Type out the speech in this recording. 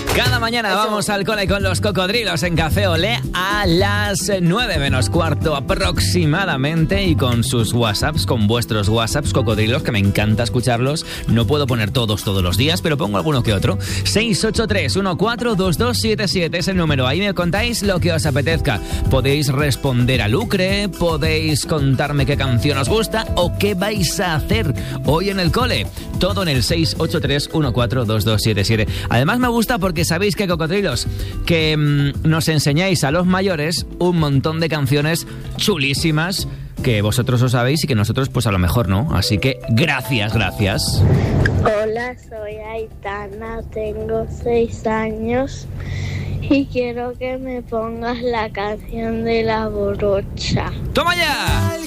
Cada mañana vamos al cole con los cocodrilos en Café Olé a las 9 menos cuarto aproximadamente, y con sus WhatsApps, con vuestros WhatsApps cocodrilos, que me encanta escucharlos. No puedo poner todos los días, pero pongo alguno que otro. 683-142277 es el número. Ahí me contáis lo que os apetezca. Podéis responder a Lucre, podéis contarme qué canción os gusta o qué vais a hacer hoy en el cole. Todo en el 683-142277. Además me gusta porque sabéis que, cocodrilos, que nos enseñáis a los mayores un montón de canciones chulísimas que vosotros os sabéis y que nosotros pues a lo mejor no. Así que gracias. Hola, soy Aitana, tengo 6 años y quiero que me pongas la canción de La Brocha. ¡Toma ya!